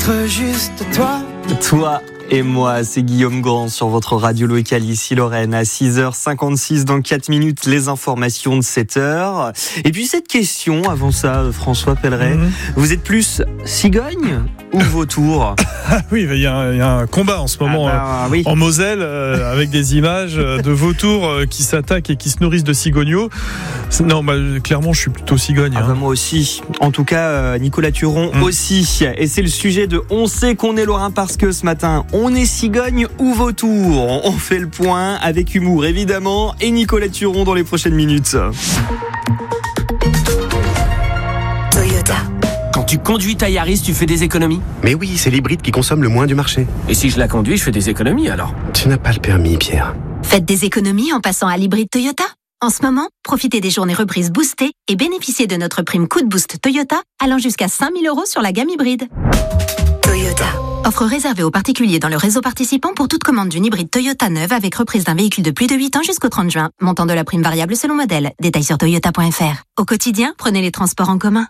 Juste toi. Toi et moi, c'est Guillaume Grand sur votre radio locale ici Lorraine à 6h56 dans 4 minutes, les informations de 7h. Et puis cette question, avant ça, François Pelleret, vous êtes plus cigogne ou vautour? Oui, il y a un combat en ce moment oui. en Moselle avec des images de vautours qui s'attaquent et qui se nourrissent de cigogneaux. Non, clairement, je suis plutôt cigogne. Moi aussi. En tout cas, Nicolas Turon aussi. Et c'est le sujet de On sait qu'on est Lorrain parce que ce matin, on est cigogne ou vautour. On fait le point avec humour, évidemment, et Nicolas Turon dans les prochaines minutes. Toyota. Quand tu conduis ta Yaris, tu fais des économies? Mais oui, c'est l'hybride qui consomme le moins du marché. Et si je la conduis, je fais des économies alors? Tu n'as pas le permis, Pierre. Faites des économies en passant à l'hybride Toyota. En ce moment, profitez des journées reprises boostées et bénéficiez de notre prime coup de boost Toyota allant jusqu'à 5 000 € sur la gamme hybride. Toyota. Offre réservée aux particuliers dans le réseau participant pour toute commande d'une hybride Toyota neuve avec reprise d'un véhicule de plus de 8 ans jusqu'au 30 juin. Montant de la prime variable selon modèle. Détails sur toyota.fr. Au quotidien, prenez les transports en commun.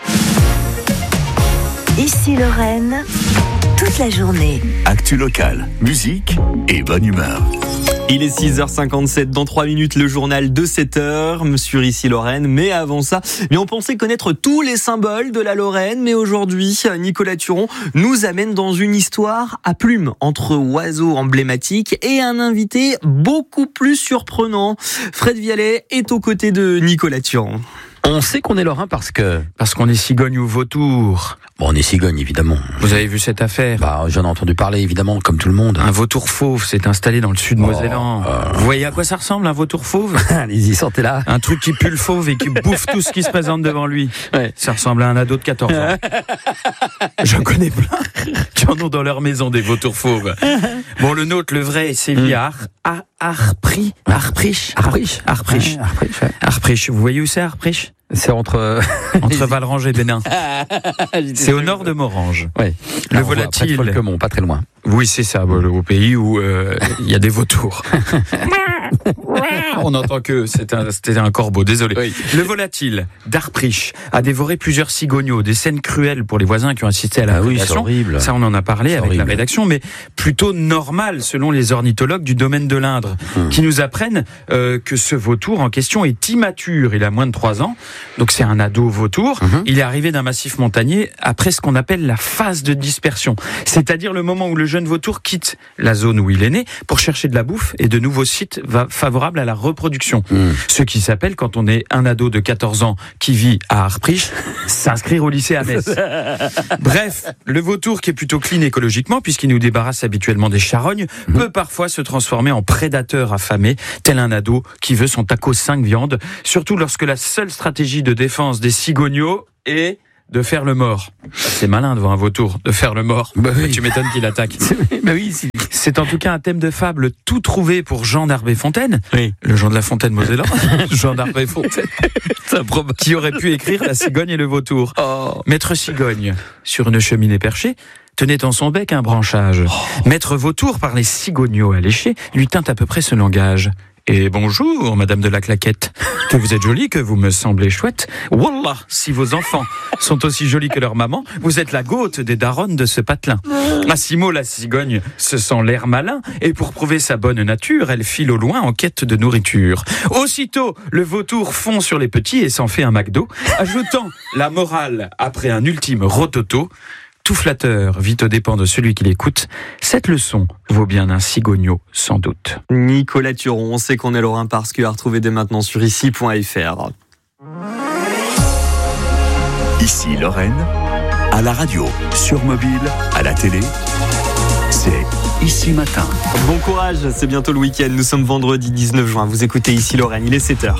Ici Lorraine, toute la journée. Actu locale, musique et bonne humeur. Il est 6h57, dans 3 minutes, le journal de 7h, sur Ici Lorraine. Mais avant ça, on pensait connaître tous les symboles de la Lorraine. Mais aujourd'hui, Nicolas Turon nous amène dans une histoire à plumes entre oiseaux emblématiques et un invité beaucoup plus surprenant. Fred Vialet est aux côtés de Nicolas Turon. On sait qu'on est Lorrain parce qu'on est cigogne ou vautour. Bon, on est cigogne, évidemment. Vous avez vu cette affaire? J'en ai entendu parler, évidemment, comme tout le monde. Un vautour fauve s'est installé dans le sud mosellan. Vous voyez à quoi ça ressemble, un vautour fauve? Allez-y, sortez-là. Un truc qui pue le fauve et qui bouffe tout ce qui se présente devant lui. Ouais. Ça ressemble à un ado de 14 ans. J'en connais plein qui en ont dans leur maison des vautours fauves. Bon, le nôtre, le vrai, c'est via Arprich. Vous voyez où c'est, Arprich? C'est entre Valrange et Bénin. C'est au nord de Morange. Ouais. Le volatile. Pas très loin. Oui, c'est ça, au pays où il y a des vautours. On entend que c'était un corbeau, désolé. Oui. Le volatile d'Arprich a dévoré plusieurs cigogneaux, des scènes cruelles pour les voisins qui ont assisté à la prédation. C'est horrible. Ça, on en a parlé avec la rédaction, mais plutôt normal selon les ornithologues du domaine de l'Indre, qui nous apprennent que ce vautour en question est immature. Il a moins de 3 ans, donc c'est un ado vautour. Il est arrivé d'un massif montagnier après ce qu'on appelle la phase de dispersion, c'est-à-dire le moment où le jeune vautour quitte la zone où il est né pour chercher de la bouffe et de nouveaux sites favorables à la reproduction. Ce qui s'appelle, quand on est un ado de 14 ans qui vit à Arprich, s'inscrire au lycée à Metz. Bref, le vautour, qui est plutôt clean écologiquement, puisqu'il nous débarrasse habituellement des charognes, peut parfois se transformer en prédateur affamé, tel un ado qui veut son taco 5 viandes, surtout lorsque la seule stratégie de défense des cigogneaux est de faire le mort. C'est malin devant un vautour, de faire le mort. Oui. Tu m'étonnes qu'il attaque. Oui, C'est en tout cas un thème de fable tout trouvé pour Jean d'Arbé-Fontaine, oui. le Jean de la Fontaine mosellan, Jean d'Arbé-Fontaine, qui aurait pu écrire La cigogne et le vautour. Maître cigogne, sur une cheminée perchée, tenait dans son bec un branchage. Maître vautour, par les cigogneaux alléchés, lui tint à peu près ce langage. Et bonjour, madame de la claquette. Que vous êtes jolie, que vous me semblez chouette. Wallah, si vos enfants sont aussi jolis que leur maman, vous êtes la goutte des daronnes de ce patelin. À six mots, la cigogne se sent l'air malin, et pour prouver sa bonne nature, elle file au loin en quête de nourriture. Aussitôt, le vautour fond sur les petits et s'en fait un McDo, ajoutant la morale après un ultime rototo. Tout flatteur vit aux dépens de celui qui l'écoute. Cette leçon vaut bien un cigogneau, sans doute. Nicolas Turon, on sait qu'on est Lorrain parce que à retrouver dès maintenant sur ici.fr. Ici Lorraine, à la radio, sur mobile, à la télé, c'est Ici Matin. Bon courage, c'est bientôt le week-end. Nous sommes vendredi 19 juin. Vous écoutez Ici Lorraine, il est 7h.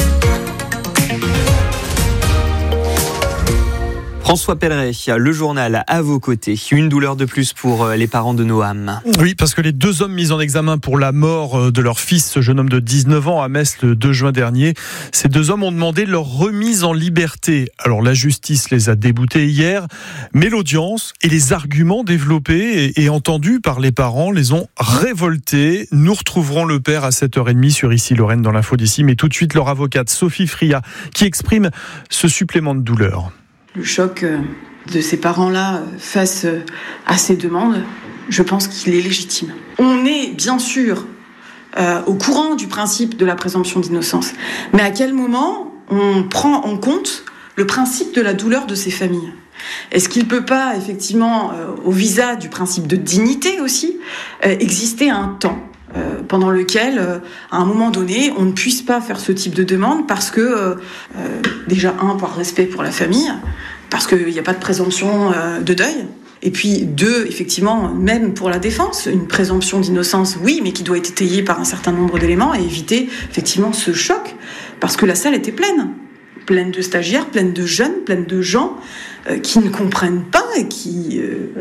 François Pelleret, le journal à vos côtés. Une douleur de plus pour les parents de Noam. Oui, parce que les 2 hommes mis en examen pour la mort de leur fils, ce jeune homme de 19 ans à Metz le 2 juin dernier, ces 2 hommes ont demandé leur remise en liberté. Alors la justice les a déboutés hier, mais l'audience et les arguments développés et entendus par les parents les ont révoltés. Nous retrouverons le père à 7h30 sur Ici Lorraine dans l'info d'ici, mais tout de suite leur avocate Sophie Fria qui exprime ce supplément de douleur. Le choc de ces parents-là face à ces demandes, je pense qu'il est légitime. On est bien sûr au courant du principe de la présomption d'innocence, mais à quel moment on prend en compte le principe de la douleur de ces familles ? Est-ce qu'il ne peut pas, effectivement, au visa du principe de dignité aussi, exister un temps pendant lequel, à un moment donné, on ne puisse pas faire ce type de demande parce que, déjà, par respect pour la famille, parce qu'il n'y a pas de présomption de deuil, et puis 2, effectivement, même pour la défense, une présomption d'innocence, oui, mais qui doit être étayée par un certain nombre d'éléments et éviter, effectivement, ce choc, parce que la salle était pleine de stagiaires, pleine de jeunes, pleine de gens qui ne comprennent pas et qui,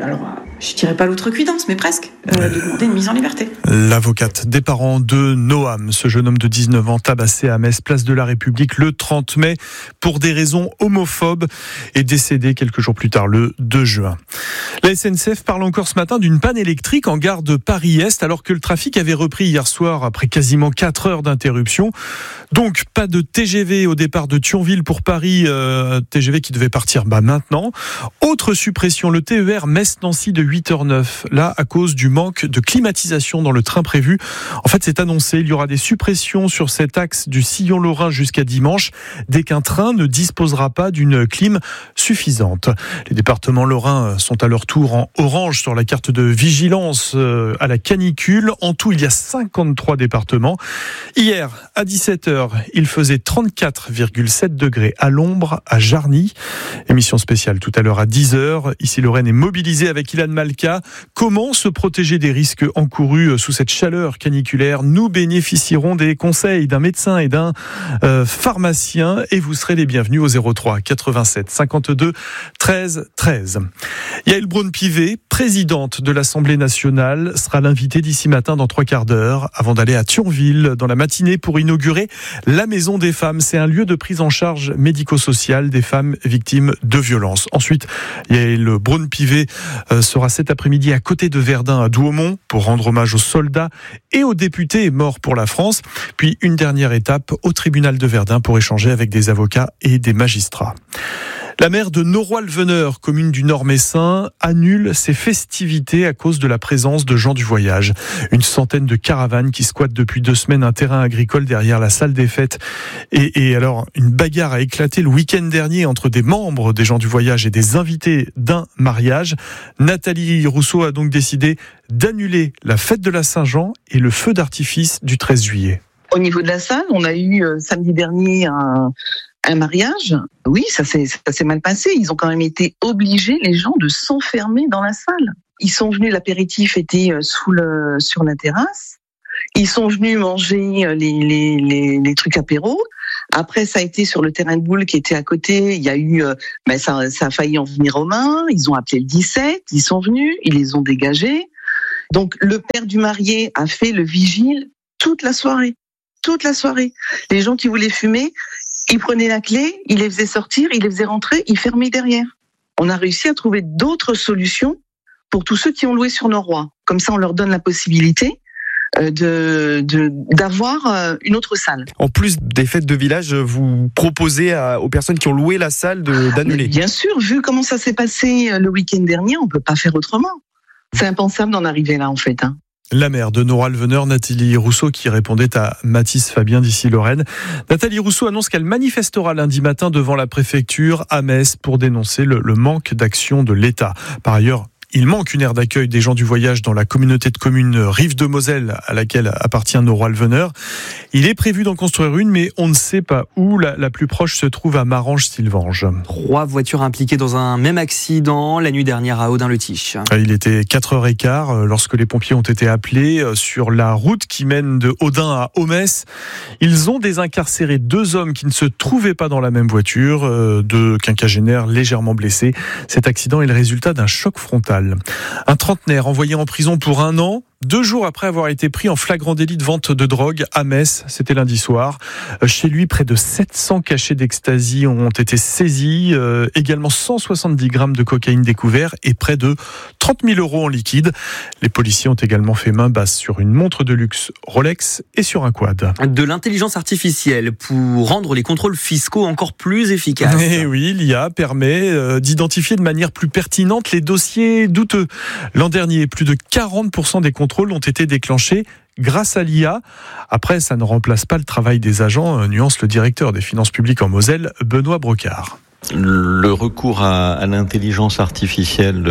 je dirais pas l'outrecuidance, mais presque, demander une mise en liberté. L'avocate des parents de Noam, ce jeune homme de 19 ans tabassé à Metz, place de la République, le 30 mai, pour des raisons homophobes, est décédé quelques jours plus tard, le 2 juin. La SNCF parle encore ce matin d'une panne électrique en gare de Paris-Est, alors que le trafic avait repris hier soir après quasiment 4 heures d'interruption. Donc, pas de TGV au départ de Thionville pour Paris, TGV qui devait partir maintenant. Autre suppression, le TER Metz-Nancy de 8h09, là à cause du manque de climatisation dans le train prévu. En fait, c'est annoncé, il y aura des suppressions sur cet axe du sillon lorrain jusqu'à dimanche, dès qu'un train ne disposera pas d'une clim suffisante. Les départements lorrains sont à leur tour en orange sur la carte de vigilance à la canicule. En tout, il y a 53 départements. Hier, à 17h, il faisait 34,7 degrés à l'ombre à Jarny. Émission spéciale tout à l'heure à 10h. Ici, Lorraine est mobilisée avec Ilan Malka. Comment se protéger des risques encourus sous cette chaleur caniculaire ? Nous bénéficierons des conseils d'un médecin et d'un pharmacien et vous serez les bienvenus au 03 87 52 13 13. Yaël Braun-Pivet, présidente de l'Assemblée nationale, sera l'invitée d'ici matin dans 3 quarts d'heure avant d'aller à Thionville dans la matinée pour inaugurer la Maison des Femmes. C'est un lieu de prise en charge médico-sociale des femmes victimes de violences. Ensuite, Yaël Braun-Pivet sera cet après-midi à côté de Verdun à Douaumont pour rendre hommage aux soldats et aux députés morts pour la France. Puis une dernière étape au tribunal de Verdun pour échanger avec des avocats et des magistrats. La maire de Noroy-le-Veneur, commune du Nord-Messin, annule ses festivités à cause de la présence de gens du voyage. Une centaine de caravanes qui squattent depuis 2 semaines un terrain agricole derrière la salle des fêtes. Et alors, une bagarre a éclaté le week-end dernier entre des membres des gens du voyage et des invités d'un mariage. Nathalie Rousseau a donc décidé d'annuler la fête de la Saint-Jean et le feu d'artifice du 13 juillet. Au niveau de la salle, on a eu samedi dernier un mariage. Oui, ça s'est mal passé. Ils ont quand même été obligés, les gens, de s'enfermer dans la salle. Ils sont venus, l'apéritif était sur la terrasse. Ils sont venus manger les trucs apéros. Après, ça a été sur le terrain de boule qui était à côté. Il y a eu, ça a failli en venir aux mains. Ils ont appelé le 17. Ils sont venus. Ils les ont dégagés. Donc, le père du marié a fait le vigile toute la soirée. Les gens qui voulaient fumer, ils prenaient la clé, ils les faisaient sortir, ils les faisaient rentrer, ils fermaient derrière. On a réussi à trouver d'autres solutions pour tous ceux qui ont loué sur Noroy. Comme ça, on leur donne la possibilité d'avoir une autre salle. En plus des fêtes de village, vous proposez aux personnes qui ont loué la salle d'annuler. Bien sûr, vu comment ça s'est passé le week-end dernier, on peut pas faire autrement. C'est impensable d'en arriver là, en fait. La maire de Noroy-le-Veneur, Nathalie Rousseau, qui répondait à Mathis Fabien d'ici Lorraine. Nathalie Rousseau annonce qu'elle manifestera lundi matin devant la préfecture à Metz pour dénoncer le manque d'action de l'État. Par ailleurs, il manque une aire d'accueil des gens du voyage dans la communauté de communes Rive de Moselle, à laquelle appartient Noroy-le-Veneur. Il est prévu d'en construire une, mais on ne sait pas où. La plus proche se trouve à Marange-Sylvange. 3 voitures impliquées dans un même accident la nuit dernière à Audun-le-Tiche. Il était 4h15 lorsque les pompiers ont été appelés sur la route qui mène de Audun à Aumès. Ils ont désincarcéré 2 hommes qui ne se trouvaient pas dans la même voiture, 2 quinquagénaires légèrement blessés. Cet accident est le résultat d'un choc frontal. Un trentenaire envoyé en prison pour 1 an 2 jours après avoir été pris en flagrant délit de vente de drogue à Metz, c'était lundi soir. Chez lui, près de 700 cachets d'ecstasy ont été saisis, également 170 grammes de cocaïne découverts et près de 30 000 € en liquide. Les policiers ont également fait main basse sur une montre de luxe Rolex et sur un quad. De l'intelligence artificielle pour rendre les contrôles fiscaux encore plus efficaces. Et oui, l'IA permet d'identifier de manière plus pertinente les dossiers douteux. L'an dernier, plus de 40% des contrôles ont été déclenchés grâce à l'IA. Après, ça ne remplace pas le travail des agents, nuance le directeur des finances publiques en Moselle, Benoît Brocard. Le recours à l'intelligence artificielle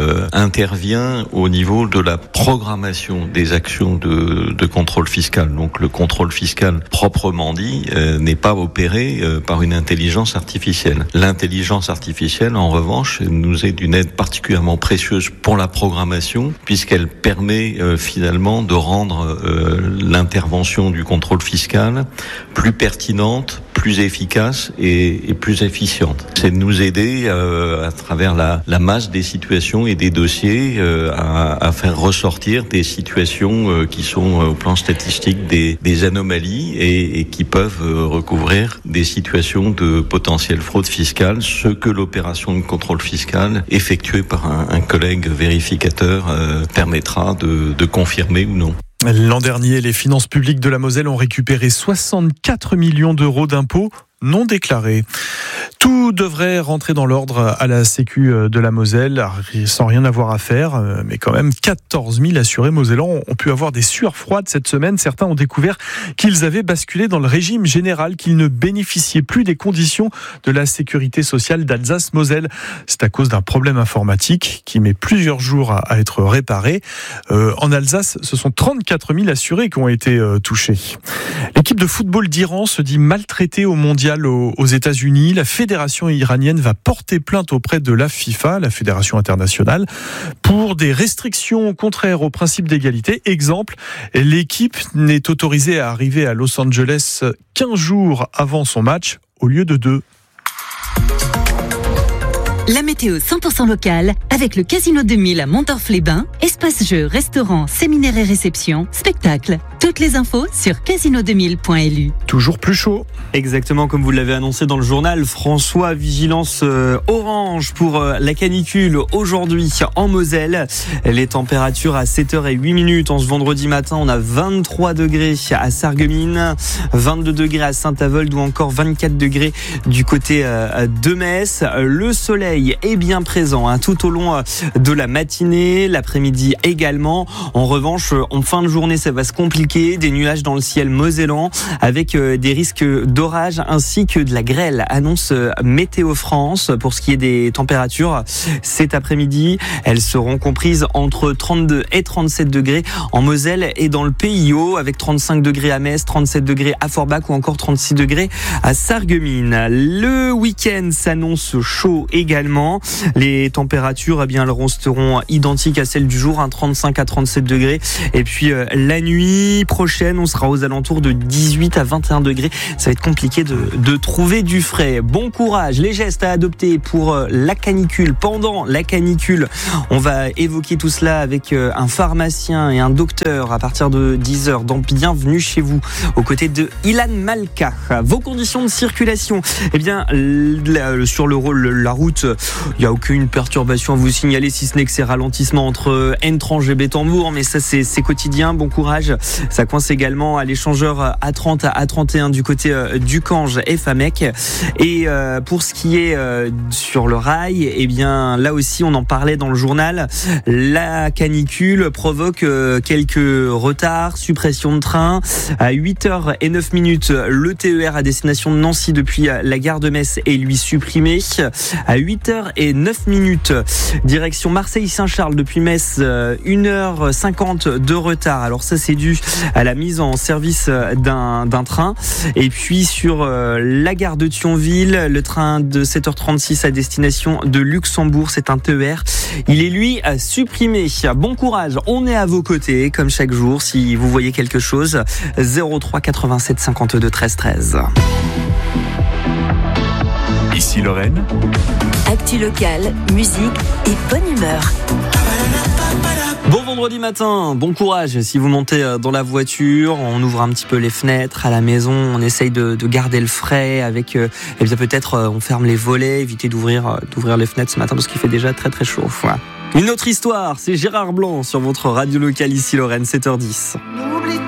intervient au niveau de la programmation des actions de contrôle fiscal. Donc le contrôle fiscal proprement dit n'est pas opéré par une intelligence artificielle. L'intelligence artificielle, en revanche, nous est d'une aide particulièrement précieuse pour la programmation, puisqu'elle permet finalement de rendre l'intervention du contrôle fiscal plus pertinente, plus efficace et plus efficiente. C'est de nous aider à travers la masse des situations et des dossiers à faire ressortir des situations qui sont au plan statistique des anomalies et qui peuvent recouvrir des situations de potentielle fraude fiscale, ce que l'opération de contrôle fiscal effectuée par un collègue vérificateur permettra de confirmer ou non. L'an dernier, les finances publiques de la Moselle ont récupéré 64 millions d'euros d'impôts non déclarés. Tout devrait rentrer dans l'ordre à la Sécu de la Moselle, sans rien avoir à faire, mais quand même 14 000 assurés mosellans ont pu avoir des sueurs froides cette semaine. Certains ont découvert qu'ils avaient basculé dans le régime général, qu'ils ne bénéficiaient plus des conditions de la sécurité sociale d'Alsace-Moselle. C'est à cause d'un problème informatique qui met plusieurs jours à être réparé. En Alsace, ce sont 34 000 assurés qui ont été touchés. L'équipe de football d'Iran se dit maltraitée au mondial aux États-Unis. La fédération iranienne va porter plainte auprès de la FIFA, la fédération internationale, pour des restrictions contraires au principe d'égalité. Exemple, l'équipe n'est autorisée à arriver à Los Angeles 15 jours avant son match au lieu de 2. La météo 100% locale avec le Casino 2000 à Montorf-les-Bains. Espace jeux, restaurants, séminaires et réceptions, spectacles. Toutes les infos sur casino2000.lu. Toujours plus chaud. Exactement comme vous l'avez annoncé dans le journal, François, vigilance orange pour la canicule aujourd'hui en Moselle. Les températures à 7h08 en ce vendredi matin, on a 23 degrés à Sarreguemines, 22 degrés à Saint-Avold ou encore 24 degrés du côté de Metz. Le soleil est bien présent tout au long de la matinée, l'après-midi également. En revanche, en fin de journée, ça va se compliquer. Des nuages dans le ciel mosellan avec des risques d'orage ainsi que de la grêle, annonce Météo France. Pour ce qui est des températures, cet après-midi, elles seront comprises entre 32 et 37 degrés en Moselle et dans le PIO, avec 35 degrés à Metz, 37 degrés à Forbach ou encore 36 degrés à Sarreguemines. Le week-end s'annonce chaud également. Les températures, elles resteront identiques à celles du jour, 35 à 37 degrés. Et puis la nuit prochaine, on sera aux alentours de 18 à 21 degrés. Ça va être compliqué de trouver du frais. Bon courage, les gestes à adopter pour la canicule, pendant la canicule. On va évoquer tout cela avec un pharmacien et un docteur à partir de 10h dans Bienvenue chez vous, aux côtés de Ilan Malka. Vos conditions de circulation, sur la route, il n'y a aucune perturbation à vous signaler, si ce n'est que ces ralentissements entre Entrange et Bétambourg, mais ça c'est quotidien. Bon courage. Ça coince également à l'échangeur A30 à A31 du côté du Cange et Famec. Et pour ce qui est sur le rail, là aussi on en parlait dans le journal, la canicule provoque quelques retards, suppression de train. À 8h09, le TER à destination de Nancy depuis la gare de Metz est lui supprimé. À 8h09, direction Marseille-Saint-Charles depuis Metz, 1h50 de retard. Alors ça c'est dû à la mise en service d'un train. Et puis sur la gare de Thionville, le train de 7h36 à destination de Luxembourg, c'est un TER. Il est lui supprimé. Bon courage, on est à vos côtés comme chaque jour si vous voyez quelque chose. 03 87 52 13 13. Ici Lorraine. Actu locale, musique et bonne humeur. Bon vendredi matin, bon courage si vous montez dans la voiture, on ouvre un petit peu les fenêtres à la maison, on essaye de garder le frais avec, eh bien peut-être on ferme les volets, éviter d'ouvrir les fenêtres ce matin parce qu'il fait déjà très très chaud. Voilà. Une autre histoire, c'est Gérard Blanc sur votre radio locale ici Lorraine, 7h10.